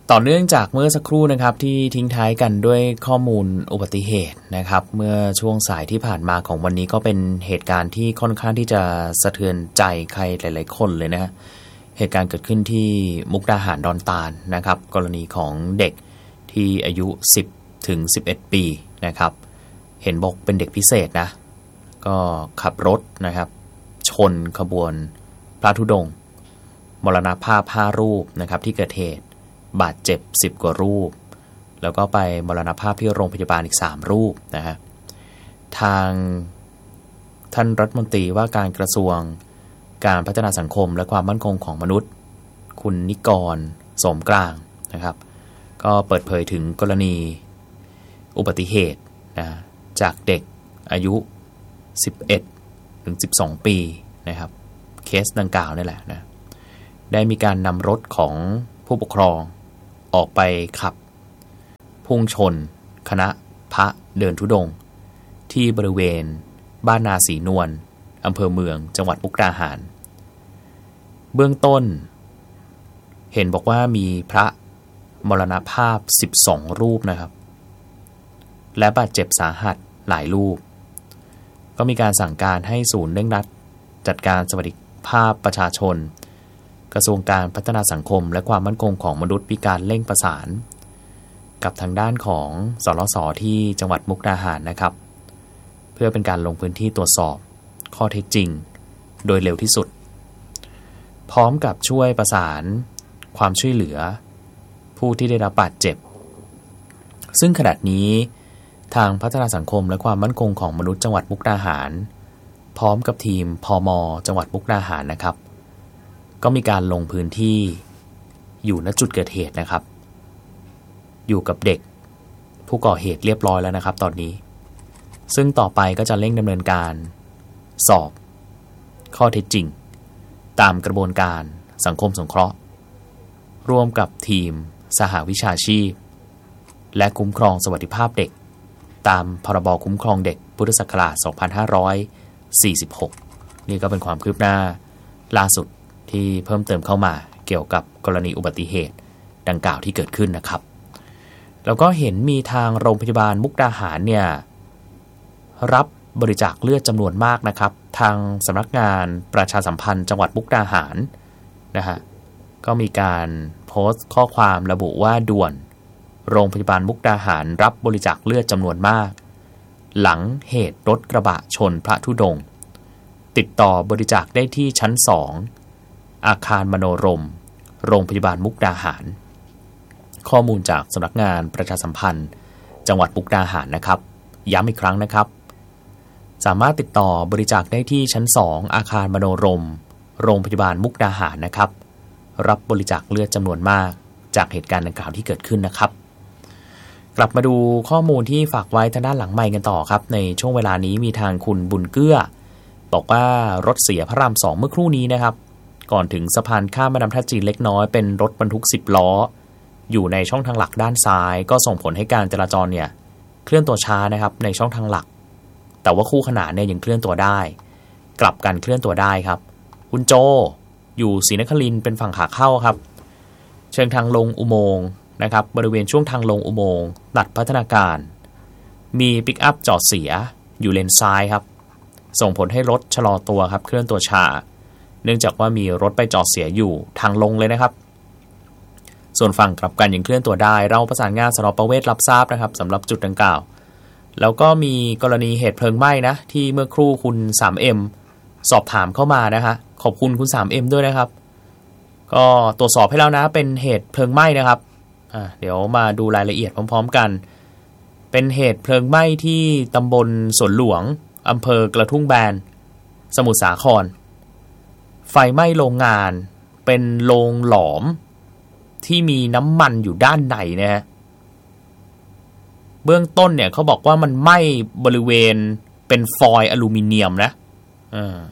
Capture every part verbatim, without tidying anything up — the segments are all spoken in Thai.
ต่อเนื่องจากเมื่อสักครู่นะครับที่ทิ้งท้ายกันด้วยข้อมูลอุบัติเหตุนะครับเมื่อช่วงสายที่ผ่านมาของวันนี้ก็เป็นเหตุการณ์ที่ค่อนข้างที่จะสะเทือนใจใครหลายๆคนเลยนะเหตุการณ์เกิดขึ้นที่มุกดาหารดอนตาลนะครับกรณีของเด็กที่อายุสิบถึงสิบเอ็ดปีนะครับเห็นบอกเป็นเด็กพิเศษนะก็ขับรถนะครับชนขบวนพระธุดงค์มรณภาพห้ารูปนะครับที่เกิดเหตุบาดเจ็บสิบกว่ารูปแล้วก็ไปมรณภาพที่โรงพยาบาลอีกสามรูปนะฮะทางท่านรัฐมนตรีว่าการกระทรวงการพัฒนาสังคมและความมั่นคงของมนุษย์คุณนิกรสมกลางนะครับก็เปิดเผยถึงกรณีอุบัติเหตุนะจากเด็กอายุสิบเอ็ดถึงสิบสองปีนะครับเคสดังกล่าวนี่แหละนะได้มีการนำรถของผู้ปกครองออกไปขับพุ่งชนคณะพระเดินธุดงค์ที่บริเวณบ้านนาศรีนวลอำเภอเมืองจังหวัดมุกดาหารเบื้องต้นเห็นบอกว่ามีพระมรณภาพสิบสองรูปนะครับและบาดเจ็บสาหัสหลายรูปก็มีการสั่งการให้ศูนย์เร่งรัดจัดการสวัสดิภาพประชาชนกระทรวงการพัฒนาสังคมและความมั่นคงของมนุษย์มีการเร่งประสานกับทางด้านของสรส.ที่จังหวัดมุกดาหารนะครับเพื่อเป็นการลงพื้นที่ตรวจสอบข้อเท็จจริงโดยเร็วที่สุดพร้อมกับช่วยประสานความช่วยเหลือผู้ที่ได้รับบาดเจ็บซึ่งขณะนี้ทางพัฒนาสังคมและความมั่นคงของมนุษย์จังหวัดมุกดาหารพร้อมกับทีมพม.จังหวัดมุกดาหารนะครับก็มีการลงพื้นที่อยู่ณจุดเกิดเหตุนะครับอยู่กับเด็กผู้ก่อเหตุเรียบร้อยแล้วนะครับตอนนี้ซึ่งต่อไปก็จะเร่งดำเนินการสอบข้อเท็จจริงตามกระบวนการสังคมสงเคราะห์ร่วมกับทีมสหวิชาชีพและคุ้มครองสวัสดิภาพเด็กตามพรบคุ้มครองเด็กพุทธศักราชสองพันห้าร้อยสี่สิบหกนี่ก็เป็นความคืบหน้าล่าสุดที่เพิ่มเติมเข้ามาเกี่ยวกับกรณีอุบัติเหตุดังกล่าวที่เกิดขึ้นนะครับแล้วก็เห็นมีทางโรงพยาบาลมุกดาหารเนี่ยรับบริจาคเลือดจำนวนมากนะครับทางสำนักงานประชาสัมพันธ์จังหวัดมุกดาหารนะฮะก็มีการโพสต์ข้อความระบุว่าด่วนโรงพยาบาลมุกดาหารรับบริจาคเลือดจำนวนมากหลังเหตุรถกระบะชนพระธุดงค์ติดต่อบริจาคได้ที่ชั้นสองอาคารมโนรมโรงพยาบาลมุกดาหารข้อมูลจากสำนักงานประชาสัมพันธ์จังหวัดมุกดาหารนะครับย้ำอีกครั้งนะครับสามารถติดต่อบริจาคได้ที่ชั้นสองอาคารมโนรมโรงพยาบาลมุกดาหารนะครับรับบริจาคเลือดจำนวนมากจากเหตุการณ์ดังกล่าวที่เกิดขึ้นนะครับกลับมาดูข้อมูลที่ฝากไว้ทางด้านหลังไมค์กันต่อครับในช่วงเวลานี้มีทางคุณบุญเกื้อบอกว่ารถเสียพระรามสองเมื่อครู่นี้นะครับก่อนถึงสะพานข้ามแม่น้ำท่าจีนเล็กน้อยเป็นรถบรรทุกสิบล้ออยู่ในช่องทางหลักด้านซ้ายก็ส่งผลให้การจราจรเนี่ยเคลื่อนตัวช้านะครับในช่องทางหลักแต่ว่าคู่ขนานเนี่ยยังเคลื่อนตัวได้กลับกันเคลื่อนตัวได้ครับคุณโจอยู่ศรีนครินทร์เป็นฝั่งขาเข้าครับเชิงทางลงอุโมงค์นะครับบริเวณช่วงทางลงอุโมงค์ตัดพัฒนาการมีปิกอัพจอดเสียอยู่เลนซ้ายครับส่งผลให้รถชะลอตัวครับเคลื่อนตัวช้าเนื่องจากว่ามีรถไปจอดเสียอยู่ทางลงเลยนะครับส่วนฝั่งกลับกันยังเคลื่อนตัวได้เราประสานงานสน.ประเวศรับทราบนะครับสำหรับจุดดังกล่าวแล้วก็มีกรณีเหตุเพลิงไหม้นะที่เมื่อครู่คุณ ทรี เอ็ม สอบถามเข้ามานะฮะขอบคุณคุณ ทรี เอ็ม ด้วยนะครับก็ตรวจสอบให้แล้วนะเป็นเหตุเพลิงไหม้นะครับอ่าเดี๋ยวมาดูรายละเอียดพร้อมๆกันเป็นเหตุเพลิงไหม้ที่ตำบลสวนหลวงอำเภอกระทุ่มแบนสมุทรสาครไฟไหม้โรงงานเป็นโรงหลอมที่มีน้ำมันอยู่ด้านในนะฮะเบื้องต้นเนี่ยเขาบอกว่ามันไหม้บริเวณเป็นฟอยล์อลูมิเนียมนะอ่า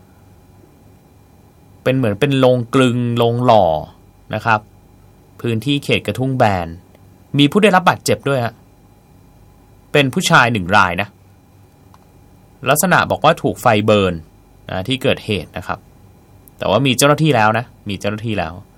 เป็นเหมือนเป็นโรงกลึงโรงหล่อนะครับพื้นที่เขตกระทุ่งแบนมีผู้ได้รับบาดเจ็บด้วยฮะเป็นผู้ชายหนึ่งรายนะลักษณะบอกว่าถูกไฟเบิร์นนะที่เกิดเหตุนะครับแต่ว่ามีเจ้าหน้าที่แล้วนะมีเจ้าหน้าที่แล้ว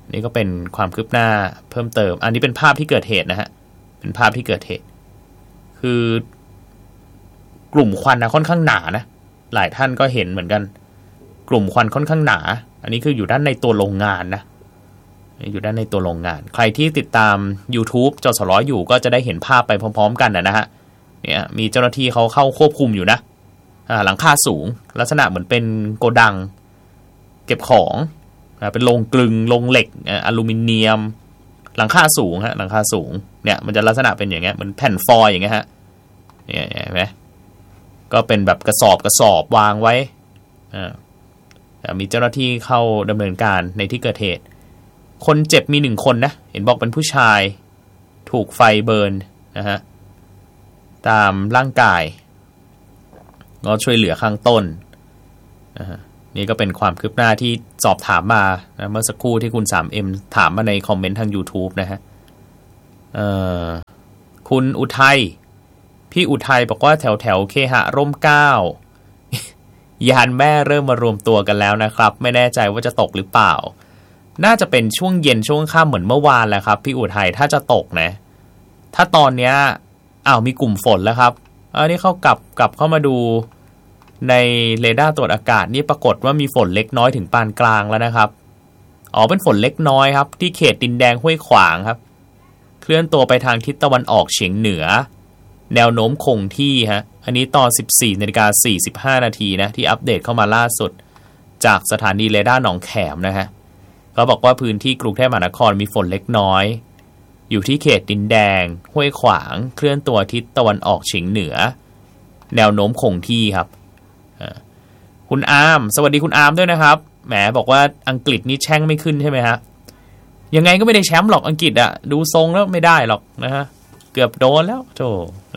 นี่ก็เป็นความคืบหน้าเพิ่มเติมอันนี้เป็นภาพที่เกิดเหตุนะฮะเป็นภาพที่เกิดเหตุคือกลุ่มควันนะค่อนข้างหนานะหลายท่านก็เห็นเหมือนกันกลุ่มควันค่อนข้างหนาอันนี้คืออยู่ด้านในตัวโรงงานนะอยู่ด้านในตัวโรงงานใครที่ติดตาม YouTube จสร้อยอยู่ก็จะได้เห็นภาพไปพร้อมๆกันนะฮะเนี่ยมีเจ้าหน้าที่เขาเข้าควบคุมอยู่นะหลังคาสูงลักษณะเหมือนเป็นโกดังเก็บของเป็นโรงกลึงโรงเหล็กอลูมิเนียมหลังคาสูงฮะหลังคาสูงเนี่ยมันจะลักษณะเป็นอย่างเงี้ยเหมือนแผ่นฟอยล์อย่างเงี้ยฮะเนี่ยเห็นไหมก็เป็นแบบกระสอบกระสอบวางไว้อ่ามีเจ้าหน้าที่เข้าดำเนินการในที่เกิดเหตุคนเจ็บมีหนึ่งคนนะเห็นบอกเป็นผู้ชายถูกไฟเบิร์นนะฮะตามร่างกายก็ช่วยเหลือข้างต้นนะฮะนี่ก็เป็นความคืบหน้าที่สอบถามมานะเมื่อสักครู่ที่คุณ ทรี เอ็ม ถามมาในคอมเมนต์ทาง YouTube นะฮะเอ่อคุณอุทัยพี่อุทัยบอกว่าแถวแถวเคหะร่มเกล้ายานแม่เริ่มมารวมตัวกันแล้วนะครับไม่แน่ใจว่าจะตกหรือเปล่าน่าจะเป็นช่วงเย็นช่วงค่ำเหมือนเมื่อวานแหละครับพี่อุทัยถ้าจะตกนะถ้าตอนเนี้ยอ้าวมีกลุ่มฝนแล้วครับอันนี้เข้ากลับกลับเข้ามาดูในเรดาร์ตรวจอากาศนี่ปรากฏว่ามีฝนเล็กน้อยถึงปานกลางแล้วนะครับอ๋อเป็นฝนเล็กน้อยครับที่เขตดินแดงห้วยขวางครับเคลื่อนตัวไปทางทิศตะวันออกเฉียงเหนือแนวโน้มคงที่ฮะอันนี้ตอน สิบสี่นาฬิกาสี่สิบห้านาทีนะที่อัปเดตเข้ามาล่าสุดจากสถานีเรดาร์หนองแขมนะฮะเขาบอกว่าพื้นที่กรุงเทพมหานครมีฝนเล็กน้อยอยู่ที่เขตดินแดงห้วยขวางเคลื่อนตัวทิศตะวันออกเฉียงเหนือแนวโน้มคงที่ครับคุณอาร์มสวัสดีคุณอาร์มด้วยนะครับแหมบอกว่าอังกฤษนี่แช่งไม่ขึ้นใช่ไหมฮะยังไงก็ไม่ได้แชมป์หรอกอังกฤษอะดูทรงแล้วไม่ได้หรอกนะฮะเกือบโดนแล้วโธ่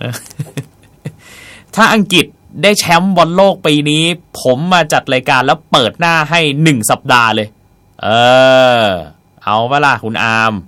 ถ้าอังกฤษได้แชมป์บอลโลกปีนี้ผมมาจัดรายการแล้วเปิดหน้าให้หนึ่งสัปดาห์เลยเออเอาเวลาคุณอาร์ม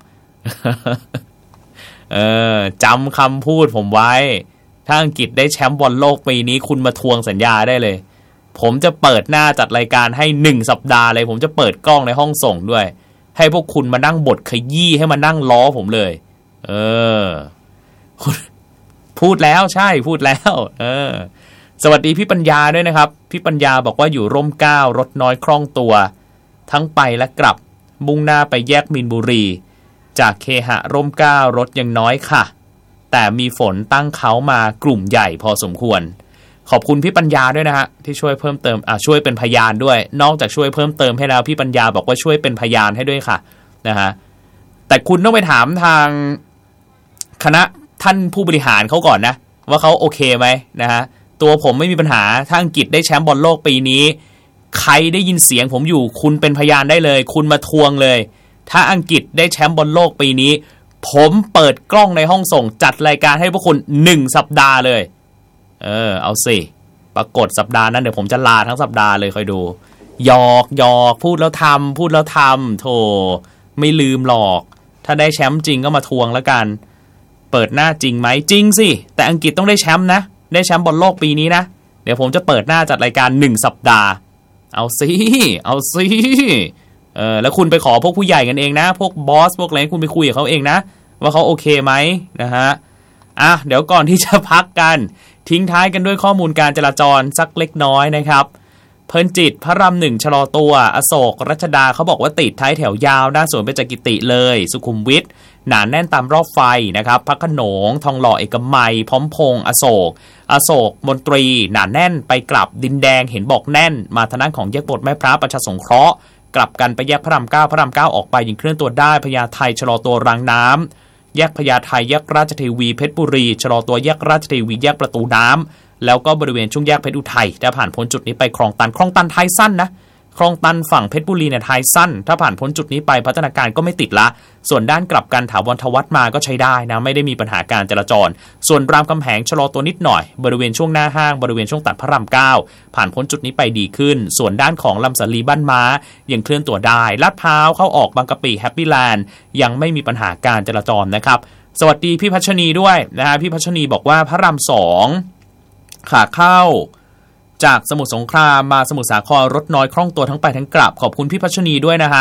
เออจำคำพูดผมไว้ถ้าอังกฤษได้แชมป์บอลโลกปีนี้คุณมาทวงสัญญาได้เลยผมจะเปิดหน้าจัดรายการให้หนึ่งสัปดาห์เลยผมจะเปิดกล้องในห้องส่งด้วยให้พวกคุณมานั่งบทขยี้ให้มานั่งล้อผมเลยเออพูดแล้วใช่พูดแล้วเออสวัสดีพี่ปัญญาด้วยนะครับพี่ปัญญาบอกว่าอยู่ร่มเกล้ารถน้อยคล่องตัวทั้งไปและกลับมุ่งหน้าไปแยกมีนบุรีจากเคหะร่มเกล้ารถยังน้อยค่ะแต่มีฝนตั้งเขามากลุ่มใหญ่พอสมควรขอบคุณพี่ปัญญาด้วยนะฮะที่ช่วยเพิ่มเติมอ่ะช่วยเป็นพยานด้วยนอกจากช่วยเพิ่มเติมให้แล้วพี่ปัญญาบอกว่าช่วยเป็นพยานให้ด้วยค่ะนะฮะแต่คุณต้องไปถามทางคณะท่านผู้บริหารเขาก่อนนะว่าเขาโอเคไหมนะฮะตัวผมไม่มีปัญหาถ้าอังกฤษได้แชมป์บอลโลกปีนี้ใครได้ยินเสียงผมอยู่คุณเป็นพยานได้เลยคุณมาทวงเลยถ้าอังกฤษได้แชมป์บอลโลกปีนี้ผมเปิดกล้องในห้องส่งจัดรายการให้พวกคุณหนึ่งสัปดาห์เลยเออเอาสิปรากฏสัปดาห์นั้นเดี๋ยวผมจะลาทั้งสัปดาห์เลยคอยดูหยอกหยอกพูดแล้วทำพูดแล้วทำโธ่ไม่ลืมหรอกถ้าได้แชมป์จริงก็มาทวงแล้วกันเปิดหน้าจริงไหมจริงสิแต่อังกฤษต้องได้แชมป์นะได้แชมป์บอลโลกปีนี้นะเดี๋ยวผมจะเปิดหน้าจัดรายการหนึ่งสัปดาห์เอาสิเอาสิเออแล้วคุณไปขอพวกผู้ใหญ่กันเองนะพวกบอสพวกอะไรคุณไปคุยกับเขาเองนะว่าเขาโอเคไหมนะฮะอ่ะเดี๋ยวก่อนที่จะพักกันทิ้งท้ายกันด้วยข้อมูลการจราจรสักเล็กน้อยนะครับเพลินจิตพระรามหนึ่งชะลอตัวอโศกรัชดาเขาบอกว่าติดท้ายแถวยาวหน้าสวนเบญจกิติเลยสุขุมวิทหนาแน่นตามรอบไฟนะครับพระโขนงทองหล่อเอกมัยพร้อมพงษ์อโศกอโศกมนตรีหนาแน่นไปกลับดินแดงเห็นบอกแน่นมาทางด้านของแยกบทแม่พระประชาสงเคราะห์กลับกันไปแยกพระรามเก้าพระรามเก้าออกไปยังเคลื่อนตัวได้พญาไทชะลอตัวรางน้ำแยกพญาไทแยกราชเทวีเพชรบุรีชะลอตัวแยกราชเทวีแยกประตูน้ำแล้วก็บริเวณช่วงแยกเพชรอุทัยถ้าผ่านพ้นจุดนี้ไปคลองตันคลองตันท้ายสั้นนะคลองตันฝั่งเพชรบุรีเนี่ยท้ายสั้นถ้าผ่านพ้นจุดนี้ไปพัฒนาการก็ไม่ติดละส่วนด้านกลับกันถาวรทวัฒน์มาก็ใช้ได้นะไม่ได้มีปัญหาการจราจรส่วนรามคำแหงชะลอตัวนิดหน่อยบริเวณช่วงหน้าห้างบริเวณช่วงตัดพระรามเก้าผ่านพ้นจุดนี้ไปดีขึ้นส่วนด้านของลำสาลีบ้านม้ายังเคลื่อนตัวได้ลาดพร้าวเข้าออกบางกะปิแฮปปี้แลนด์ยังไม่มีปัญหาการจราจรนะครับสวัสดีพี่พัชนีด้วยนะฮะพี่พัชนีบอกว่าพระรามสองขาเข้าจากสมุทรสงครามมาสมุทรสาครรถน้อยคล่องตัวทั้งไปทั้งกลับขอบคุณพี่พัชนีด้วยนะฮะ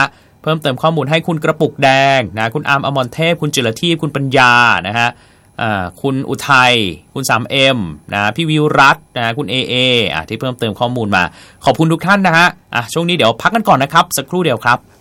เพิ่มเติมข้อมูลให้คุณกระปุกแดงนะคุณอาร์มอมรเทพคุณจิรทีพคุณปัญญานะฮะคุณอุทัยคุณ ทรี เอ็ม นะพี่วิวรัตน์นะคุณเอเออ่ะที่เพิ่มเติมข้อมูลมาขอบคุณทุกท่านนะฮะอ่ะช่วงนี้เดี๋ยวพักกันก่อนนะครับสักครู่เดียวครับ